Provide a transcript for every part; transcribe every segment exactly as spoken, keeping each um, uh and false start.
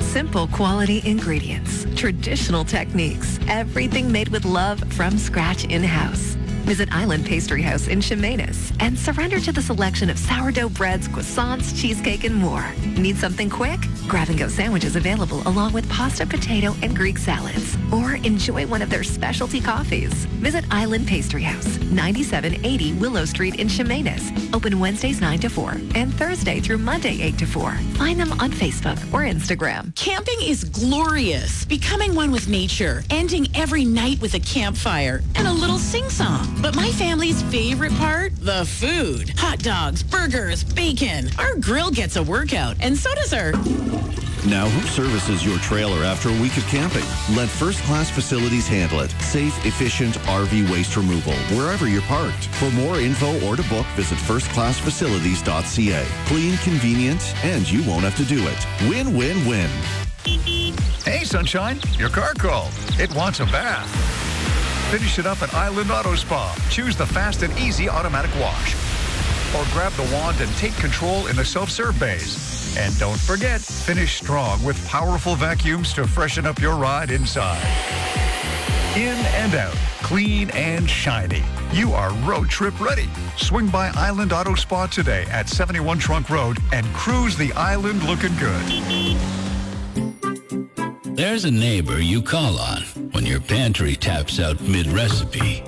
Simple quality ingredients, traditional techniques, everything made with love from scratch in-house. Visit Island Pastry House in Chemainus and surrender to the selection of sourdough breads, croissants, cheesecake, and more. Need something quick? Grab-and-go sandwiches available along with pasta, potato, and Greek salads. Or enjoy one of their specialty coffees. Visit Island Pastry House, ninety-seven eighty Willow Street in Chemainus. Open Wednesdays nine to four and Thursday through Monday eight to four. Find them on Facebook or Instagram. Camping is glorious. Becoming one with nature. Ending every night with a campfire and a little sing-song. But my family's favorite part? The food. Hot dogs, burgers, bacon. Our grill gets a workout, and so does our... Now, who services your trailer after a week of camping? Let First Class Facilities handle it. Safe, efficient R V waste removal wherever you're parked. For more info or to book, visit first class facilities dot c a. Clean, convenient, and you won't have to do it. Win, win, win. Hey, Sunshine, your car called. It wants a bath. Finish it up at Island Auto Spa. Choose the fast and easy automatic wash. Or grab the wand and take control in the self-serve bays. And don't forget, finish strong with powerful vacuums to freshen up your ride inside. In and out, clean and shiny. You are road trip ready. Swing by Island Auto Spa today at seventy-one Trunk Road and cruise the island looking good. There's a neighbor you call on when your pantry taps out mid-recipe.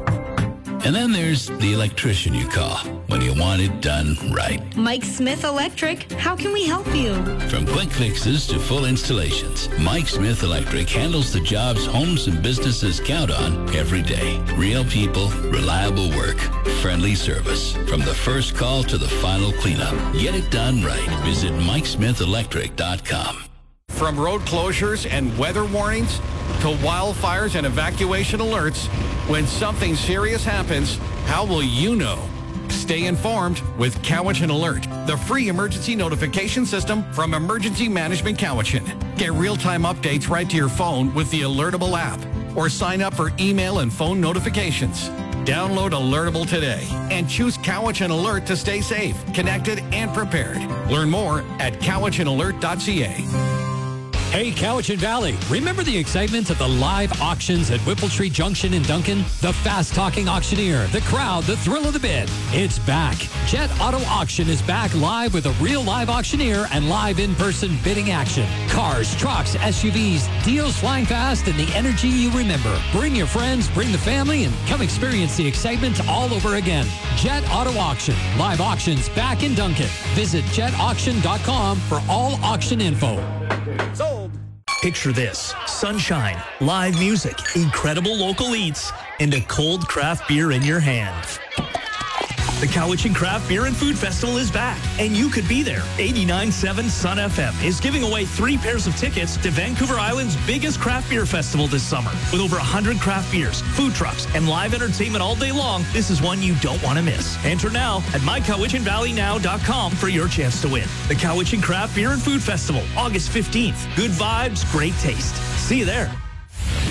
And then there's the electrician you call when you want it done right. Mike Smith Electric, how can we help you? From quick fixes to full installations, Mike Smith Electric handles the jobs homes and businesses count on every day. Real people, reliable work, friendly service. From the first call to the final cleanup. Get it done right. Visit mike smith electric dot com. From road closures and weather warnings to wildfires and evacuation alerts, when something serious happens, how will you know? Stay informed with Cowichan Alert, the free emergency notification system from Emergency Management Cowichan. Get real-time updates right to your phone with the Alertable app, or sign up for email and phone notifications. Download Alertable today and choose Cowichan Alert to stay safe, connected, and prepared. Learn more at cowichan alert dot c a. Hey, Cowichan Valley, remember the excitement of the live auctions at Whippletree Junction in Duncan? The fast-talking auctioneer, the crowd, the thrill of the bid. It's back. Jet Auto Auction is back live with a real live auctioneer and live in-person bidding action. Cars, trucks, S U Vs, deals flying fast, and the energy you remember. Bring your friends, bring the family, and come experience the excitement all over again. Jet Auto Auction. Live auctions back in Duncan. Visit jet auction dot com for all auction info. Sold. Picture this: sunshine, live music, incredible local eats, and a cold craft beer in your hand. The Cowichan Craft Beer and Food Festival is back, and you could be there. eighty-nine point seven Sun F M is giving away three pairs of tickets to Vancouver Island's biggest craft beer festival this summer. With over one hundred craft beers, food trucks, and live entertainment all day long, this is one you don't want to miss. Enter now at my cowichan valley now dot com for your chance to win. The Cowichan Craft Beer and Food Festival, August fifteenth. Good vibes, great taste. See you there.